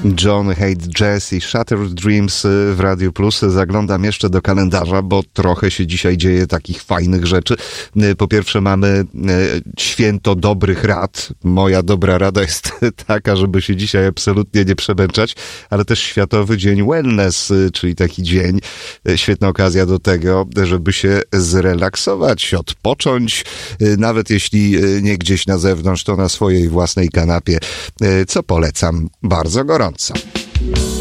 John Hate Jazz i Shattered Dreams w Radio Plus. Zaglądam jeszcze do kalendarza, bo trochę się dzisiaj dzieje takich fajnych rzeczy. Po pierwsze mamy święto dobrych rad. Moja dobra rada jest taka, żeby się dzisiaj absolutnie nie przemęczać, ale też Światowy Dzień Wellness, czyli taki dzień, świetna okazja do tego, żeby się zrelaksować, odpocząć, nawet jeśli nie gdzieś na zewnątrz, to na swojej własnej kanapie, co polecam bardzo gorąco.